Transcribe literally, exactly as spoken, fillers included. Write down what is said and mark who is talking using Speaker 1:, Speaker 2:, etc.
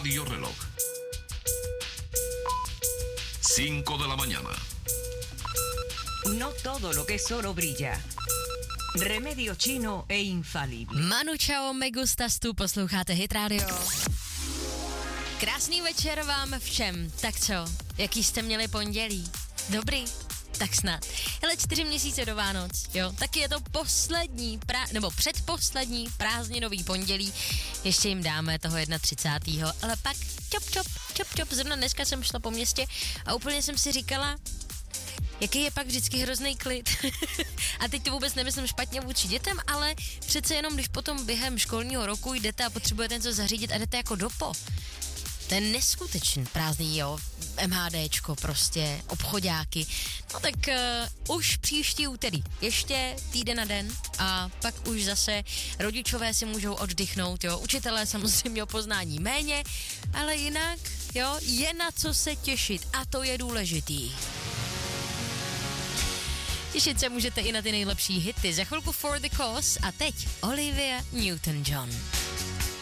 Speaker 1: Radio Reloj. cinco de la mañana.
Speaker 2: No todo lo que es oro brilla. Remedio chino e infalible.
Speaker 3: Manu čau, me gustas, tu posloucháte Hit Radio. Krásný večer vám všem. Tak co, jaký jste měli pondělí? Dobrý? Tak snad. Hele, čtyři měsíce do Vánoc, jo, taky je to poslední, prá- nebo předposlední prázdninový pondělí. Ještě jim dáme toho třicátého prvního ale pak čop, čop, čop, čop. Zrovna dneska jsem šla po městě a úplně jsem si říkala, jaký je pak vždycky hrozný klid. A teď to vůbec nemyslím špatně vůči dětem, ale přece jenom, když potom během školního roku jdete a potřebujete něco zařídit a jdete jako dopo. To je neskutečný prázdný, jo, MHDčko prostě, obchodáky. No tak uh, už příští úterý, ještě týden na den a pak už zase rodičové si můžou oddychnout, jo, učitelé samozřejmě o poznání méně, ale jinak, jo, je na co se těšit a to je důležitý. Těšit se můžete i na ty nejlepší hity. Za chvilku For the Cause a teď Olivia Newton-John.